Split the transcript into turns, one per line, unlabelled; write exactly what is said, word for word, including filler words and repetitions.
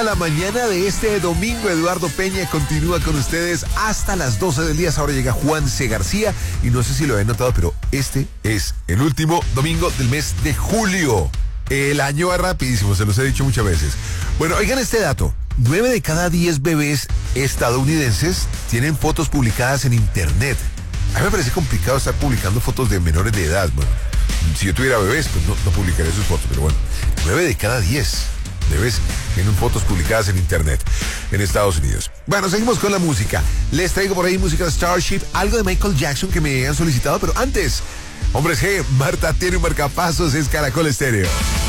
a la mañana de este domingo. Eduardo Peña continúa con ustedes hasta las doce del día. Ahora llega Juan C. García y no sé si lo habían notado, pero este es el último domingo del mes de julio. El año va rapidísimo, se los he dicho muchas veces. Bueno, oigan este dato. Nueve de cada diez bebés estadounidenses tienen fotos publicadas en internet. A mí me parece complicado estar publicando fotos de menores de edad. Bueno, si yo tuviera bebés, pues no, no publicaría sus fotos, pero bueno, nueve de cada diez bebés tienen fotos publicadas en internet en Estados Unidos. Bueno, seguimos con la música. Les traigo por ahí música de Starship, algo de Michael Jackson que me han solicitado, pero antes, Hombres G, Marta tiene un marcapasos, es Caracol Estéreo.